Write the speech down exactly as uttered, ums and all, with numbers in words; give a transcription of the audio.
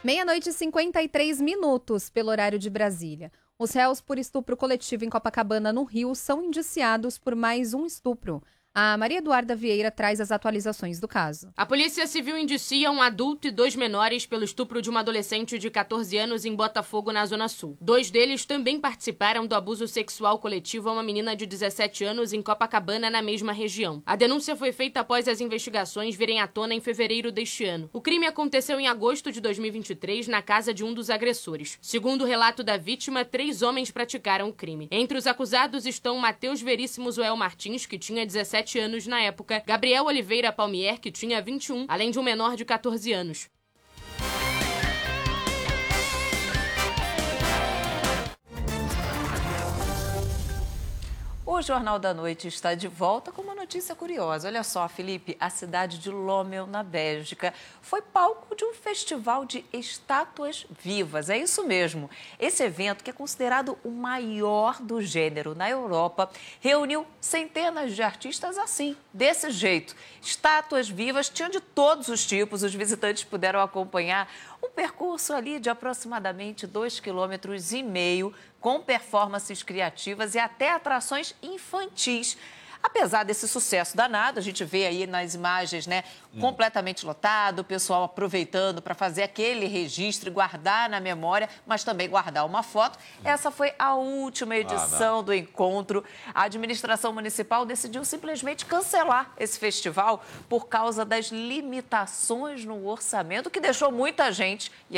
Meia-noite e cinquenta e três minutos, pelo horário de Brasília. Os réus por estupro coletivo em Copacabana, no Rio, são indiciados por mais um estupro. A Maria Eduarda Vieira traz as atualizações do caso. A Polícia Civil indicia um adulto e dois menores pelo estupro de uma adolescente de catorze anos em Botafogo, na Zona Sul. Dois deles também participaram do abuso sexual coletivo a uma menina de dezessete anos em Copacabana, na mesma região. A denúncia foi feita após as investigações virem à tona em fevereiro deste ano. O crime aconteceu em agosto de dois mil e vinte e três, na casa de um dos agressores. Segundo o relato da vítima, três homens praticaram o crime. Entre os acusados estão Matheus Veríssimo Zoel Martins, que tinha dezessete anos na época, Gabriel Oliveira Palmier, que tinha vinte e um, além de um menor de catorze anos. O Jornal da Noite está de volta com uma notícia curiosa. Olha só, Felipe, a cidade de Lommel, na Bélgica, foi palco de um festival de estátuas vivas. É isso mesmo. Esse evento, que é considerado o maior do gênero na Europa, reuniu centenas de artistas assim, desse jeito. Estátuas vivas, tinham de todos os tipos. Os visitantes puderam acompanhar um percurso ali de aproximadamente dois quilômetros e meio, com performances criativas e até atrações infantis. Apesar desse sucesso danado, a gente vê aí nas imagens, né, hum. completamente lotado, o pessoal aproveitando para fazer aquele registro e guardar na memória, mas também guardar uma foto. Essa foi a última edição ah, do encontro. A administração municipal decidiu simplesmente cancelar esse festival por causa das limitações no orçamento, que deixou muita gente...